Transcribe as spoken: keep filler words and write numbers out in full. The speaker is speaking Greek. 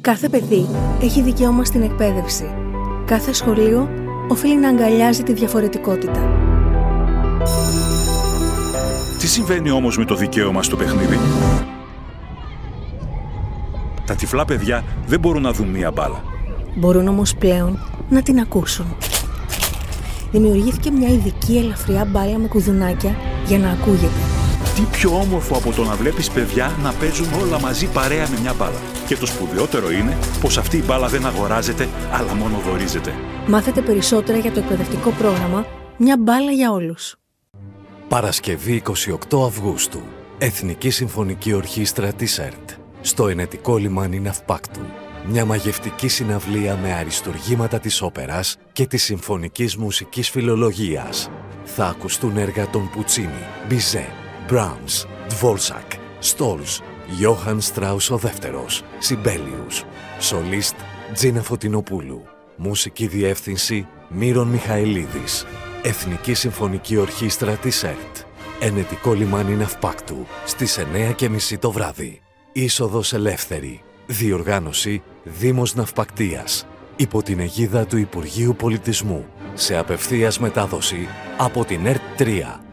Κάθε παιδί έχει δικαίωμα στην εκπαίδευση. Κάθε σχολείο οφείλει να αγκαλιάζει τη διαφορετικότητα. Τι συμβαίνει όμως με το δικαίωμα στο παιχνίδι? Τα τυφλά παιδιά δεν μπορούν να δουν μία μπάλα. Μπορούν όμως πλέον να την ακούσουν. Δημιουργήθηκε μια ειδική ελαφριά μπάλα με κουδουνάκια για να ακούγεται. Τι πιο όμορφο από το να βλέπεις παιδιά να παίζουν όλα μαζί παρέα με μια μπάλα. Και το σπουδαιότερο είναι πως αυτή η μπάλα δεν αγοράζεται, αλλά μόνο δωρίζεται. Μάθετε περισσότερα για το εκπαιδευτικό πρόγραμμα «Μια μπάλα για όλους». Παρασκευή εικοστή ογδόη Αυγούστου. Εθνική Συμφωνική Ορχήστρα της ΕΡΤ. Στο Ενετικό Λιμάνι Ναυπάκτου. Μια μαγευτική συναυλία με αριστουργήματα της όπερας και της συμφωνικής μουσικής φιλολογίας. Θα ακουστούν έργα των Πουτσίνι, Μπιζέ, Μπράμς, Ντβόρσακ, Στόλς, Γιώχαν Στράους ο δεύτερος, Σιμπέλιους. Σολίστ Τζίνα Φωτεινοπούλου. Μουσική διεύθυνση Μύρον Μιχαηλίδης. Εθνική Συμφωνική Ορχήστρα της ΕΡΤ. Ενετικό Λιμάνι Ναυπάκτου στις εννιά και μισή το βράδυ. Είσοδος ελεύθερη. Διοργάνωση Δήμος Ναυπακτίας. Υπό την αιγίδα του Υπουργείου Πολιτισμού. Σε απευθείας μετάδοση από την ΕΡΤ τρία.